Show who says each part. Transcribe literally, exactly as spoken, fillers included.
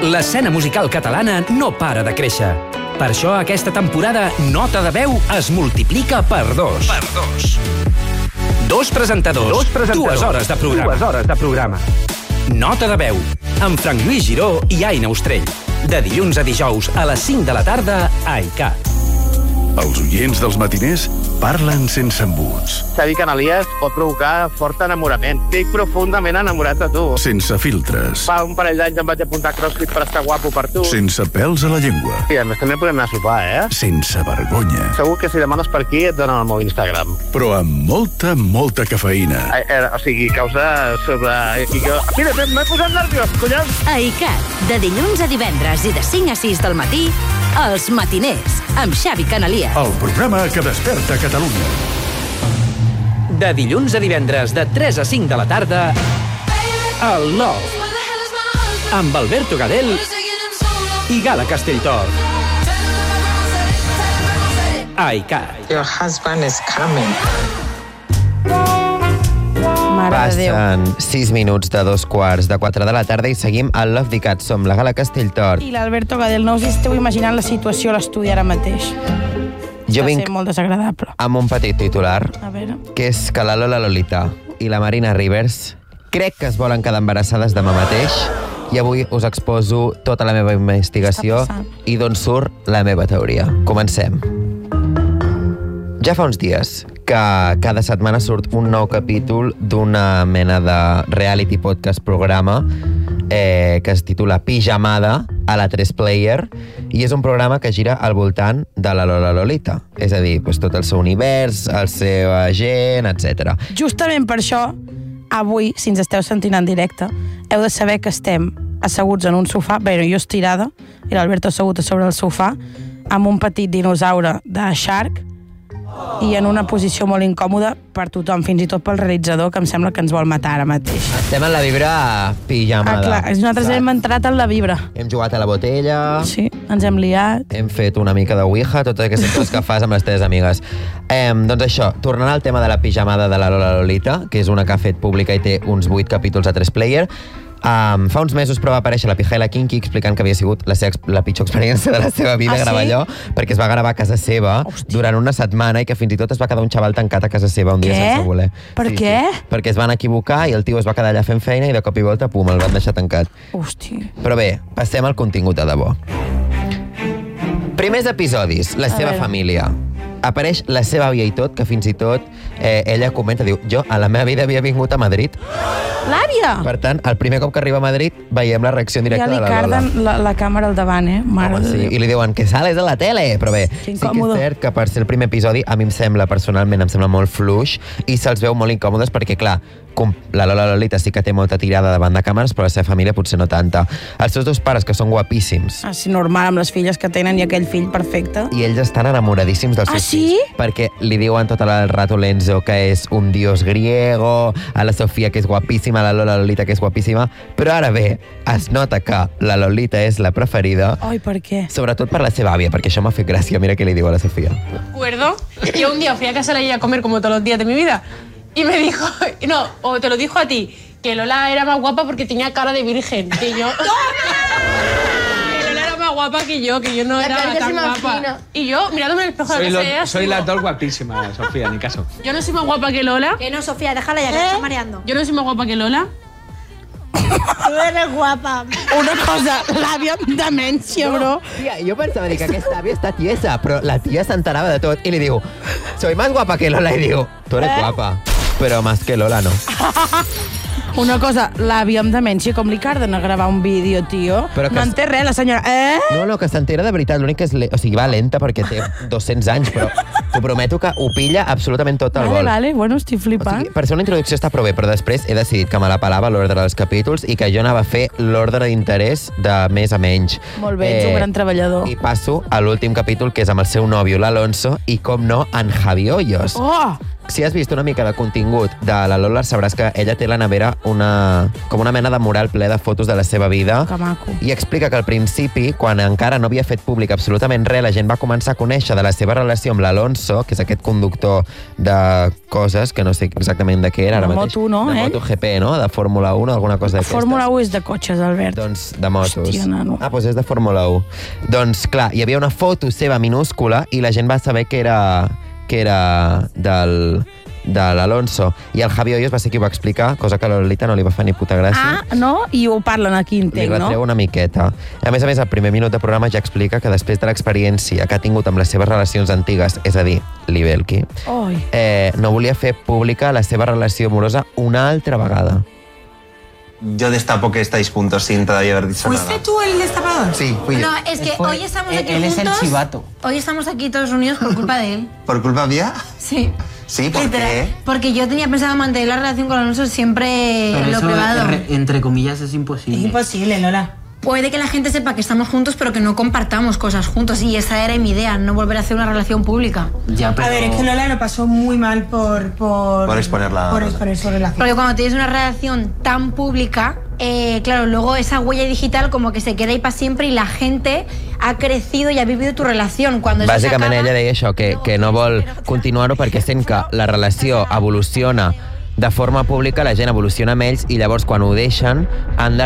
Speaker 1: l'escena musical catalana no para de créixer. Per això aquesta temporada Nota de Veu es multiplica per dos. Per dos. Dos presentadors, dos presentadors, dues hores de programa. Dues hores de programa. Nota de Veu, amb Frank Lluís Giró i Aina Ostrell. De dilluns a dijous a les cinc de la tarda a I C A T.
Speaker 2: Els oients dels matiners parlen sense embuts.
Speaker 3: Xavi Canalies pot provocar fort enamorament. Estic profundament enamorat de tu.
Speaker 2: Sense filtres.
Speaker 3: Fa un parell d'anys em vaig apuntar a CrossFit per estar guapo per tu.
Speaker 2: Sense pèls a la llengua.
Speaker 3: I a més també podem anar a sopar, eh?
Speaker 2: Sense vergonya.
Speaker 3: Segur que si demanes per aquí et donen el meu Instagram.
Speaker 2: Però amb molta, molta cafeïna.
Speaker 3: Eh, eh, o sigui, causa sobre... I que... Mira, m'he posat nerviós, collons!
Speaker 4: A I C A T, de dilluns a divendres i de cinc a sis del matí, Els Matiners, amb Xavi Canalies.
Speaker 2: El programa que desperta Catalunya.
Speaker 1: De dilluns a divendres, de tres a cinc de la tarda, el Love, amb Alberto Gadel i Gala Castelltor. A I C A T.
Speaker 5: Your husband is coming.
Speaker 6: Passen sis minuts de dos quarts de quatre de la tarda i seguim al Love d'I C A T. Som la Gala Castelltor.
Speaker 7: I l'Alberto Gadel. No us esteu imaginant la situació a l'estudi ara mateix.
Speaker 6: Jo
Speaker 7: Va
Speaker 6: vinc
Speaker 7: ser molt desagradable.
Speaker 6: amb un petit titular,
Speaker 7: A veure.
Speaker 6: que és que la Lola Lolita i la Marina Rivers crec que es volen quedar embarassades demà mateix i avui us exposo tota la meva investigació i d'on surt la meva teoria. Comencem. Ja fa uns dies que cada setmana surt un nou capítol d'una mena de reality podcast programa eh, que es titula Pijamada a la tres player i és un programa que gira al voltant de la Lola Lolita. És a dir, doncs, tot el seu univers, la seva gent, etcètera.
Speaker 7: Justament per això, avui, si ens esteu sentint en directe, heu de saber que estem asseguts en un sofà, bé, jo estirada, i l'Alberto assegut a sobre el sofà, amb un petit dinosaure de Shark, i en una posició molt incòmoda per tothom, fins i tot pel realitzador, que em sembla que ens vol matar ara mateix.
Speaker 6: Estem en la vibra pijamada.
Speaker 7: Ah, clar, nosaltres hem entrat en la vibra.
Speaker 6: Hem jugat a la botella.
Speaker 7: Sí, ens hem liat.
Speaker 6: Hem fet una mica de ouija, totes aquestes coses que fas amb les teves amigues. Eh, doncs això, tornant al tema de la pijamada de la Lola Lolita, que és una que ha fet pública i té uns vuit capítols a tres player, Um, fa uns mesos però va aparèixer la Pijaila Kinky explicant que havia sigut la, seva, la pitjor experiència de la seva vida
Speaker 7: ah,
Speaker 6: gravar
Speaker 7: sí?
Speaker 6: allò, perquè es va gravar a casa seva Hòstia. durant una setmana i que fins i tot es va quedar un xaval tancat a casa seva un dia
Speaker 7: què?
Speaker 6: sense voler.
Speaker 7: Per
Speaker 6: sí,
Speaker 7: què?
Speaker 6: Sí, perquè es van equivocar i el tio es va quedar allà fent feina i de cop i volta, pum, el van deixar tancat.
Speaker 7: Hòstia.
Speaker 6: Però bé, passem al contingut de debò. Primers episodis, la
Speaker 7: a
Speaker 6: seva
Speaker 7: veure.
Speaker 6: família. Apareix la seva àvia i tot, que fins i tot eh, ella comenta, diu, jo a la meva vida havia vingut a Madrid.
Speaker 7: L'àvia!
Speaker 6: Per tant, el primer cop que arriba a Madrid veiem la reacció en directe
Speaker 7: ja
Speaker 6: de la Lola.
Speaker 7: Ja li carden la, la càmera al davant, eh? Mare
Speaker 6: Home,
Speaker 7: de
Speaker 6: sí.
Speaker 7: Déu.
Speaker 6: I li diuen que sales a la tele, però bé, sí que és cert que per ser el primer episodi a mi em sembla, personalment, em sembla molt fluix i se'ls veu molt incòmodes perquè, clar, com la Lola Lolita sí que té molta tirada davant de càmeres, però la seva família potser no tanta. Els seus dos pares, que són guapíssims.
Speaker 7: Ah, sí, normal, amb les filles que tenen i aquell fill perfecte.
Speaker 6: I ells estan enamoradíssims dels
Speaker 7: ah,
Speaker 6: seus
Speaker 7: sí?
Speaker 6: fills. Perquè li diuen tot el rato Lenzo que és un dios griego, a la Sofia que és guapíssima, a la Lola Lolita que és guapíssima, però ara bé, es nota que la Lolita és la preferida.
Speaker 7: Ai, per què?
Speaker 6: Sobretot per la seva àvia, perquè això m'ha fet gràcia. Mira què li diu a la Sofia.
Speaker 8: Acuerdo, yo un día fui a casa de ella a comer como todos los días de mi vida y me dijo, no, o te lo dijo a ti, que Lola era más guapa porque tenía cara de virgen, que yo... que Lola era más guapa que yo, que yo no
Speaker 9: La
Speaker 8: era tan guapa.
Speaker 9: fina.
Speaker 8: Y yo, mirándome en el espejo
Speaker 10: Soy,
Speaker 8: de
Speaker 10: lo,
Speaker 8: la
Speaker 10: soy las dos guapísimas, Sofía, ni caso.
Speaker 8: Yo no soy más guapa que Lola.
Speaker 9: Que no, Sofía, déjala ya, que te está mareando.
Speaker 8: Yo no soy más guapa que Lola.
Speaker 9: Tu eres guapa.
Speaker 7: Una cosa, l'àvia amb demència, bro.
Speaker 6: Tia, jo pensava dir que aquesta àvia està tiesa, però la tia s'enterava de tot i li diu, soy más guapa que Lola, i diu, tu eres
Speaker 7: Eh?
Speaker 6: guapa, però más que Lola no.
Speaker 7: Una cosa, l'àvia amb demència, com li carden a gravar un vídeo, tio?
Speaker 6: Però que
Speaker 7: no
Speaker 6: s-
Speaker 7: en té res, la senyora. Eh?
Speaker 6: No, no, que s'entera de veritat, l'únic que és... Le... O sigui, va lenta perquè té dos-cents anys, però t'ho prometo que ho pilla absolutament tot al
Speaker 7: Vale,
Speaker 6: vol.
Speaker 7: vale, bueno, estic
Speaker 6: O
Speaker 7: flipant.
Speaker 6: sigui, per ser una introducció està prou bé, però després he decidit que me la pelava l'ordre dels capítols i que jo anava a fer l'ordre d'interès de més a menys.
Speaker 7: Molt bé, ets un gran treballador.
Speaker 6: I passo a l'últim capítol, que és amb el seu nòvio, l'Alonso, i, com no, en Javi Hoyos.
Speaker 7: Oh!
Speaker 6: si has vist una mica de contingut de la Lola, sabràs que ella té a la nevera una, com una mena de mural ple de fotos de la seva vida.
Speaker 7: Que maco.
Speaker 6: I explica que al principi, quan encara no havia fet públic absolutament res, la gent va començar a conèixer de la seva relació amb l'Alonso, que és aquest conductor de coses, que no sé exactament de què era ara
Speaker 7: de
Speaker 6: mateix.
Speaker 7: moto, no?
Speaker 6: De
Speaker 7: eh?
Speaker 6: MotoGP, no? De Fórmula u, alguna cosa d'aquestes.
Speaker 7: Fórmula u és de cotxes, Albert.
Speaker 6: Doncs de motos.
Speaker 7: Hòstia, nano.
Speaker 6: Ah, doncs és de Fórmula u. Doncs, clar, hi havia una foto seva minúscula i la gent va saber que era, que era del, de l'Alonso. I el Javi Hoyos va ser qui ho va explicar, cosa que a la Lolita no li va fer ni puta gràcia.
Speaker 7: Ah, no? I ho parlen aquí,
Speaker 6: Li
Speaker 7: entenc, no?
Speaker 6: retreu una miqueta. A més a més, el primer minut de programa ja explica que després de l'experiència que ha tingut amb les seves relacions antigues, és a dir, Libelki,
Speaker 7: Oi.
Speaker 6: eh, no volia fer pública la seva relació amorosa una altra vegada.
Speaker 11: Yo destapo que estáis juntos sin todavía haber dicho
Speaker 9: ¿Fuiste
Speaker 11: nada.
Speaker 9: tú el destapador?
Speaker 11: Sí, fui yo.
Speaker 9: No, es que
Speaker 12: Fue-
Speaker 9: hoy estamos
Speaker 12: él-
Speaker 9: aquí
Speaker 12: él es el
Speaker 9: juntos.
Speaker 12: chivato.
Speaker 9: Hoy estamos aquí todos unidos por culpa de él.
Speaker 11: ¿Por culpa mía?
Speaker 9: Sí.
Speaker 11: Sí, ¿por
Speaker 9: Literal.
Speaker 11: qué?
Speaker 9: Porque yo tenía pensado mantener la relación con Alonso siempre
Speaker 12: Pero
Speaker 9: en lo
Speaker 12: eso,
Speaker 9: privado.
Speaker 12: entre, entre comillas, es imposible.
Speaker 9: Es imposible, Lola. Puede que la gente sepa que estamos juntos, pero que no compartamos cosas juntos. Y esa era mi idea, no volver a hacer una relación pública.
Speaker 12: Ya, pero...
Speaker 13: A ver, es que Lola lo pasó muy mal por... Por,
Speaker 11: Por exponerla.
Speaker 13: Por exponer su relación.
Speaker 9: Porque cuando tienes una relación tan pública, eh, claro, luego esa huella digital como que se queda ahí para siempre y la gente ha crecido i ha vivido tu relació. Quan
Speaker 6: Bàsicament ella deia això, que, que no vol continuar-ho perquè sent que la relació evoluciona de forma pública, la gent evoluciona amb ells i llavors quan ho deixen han de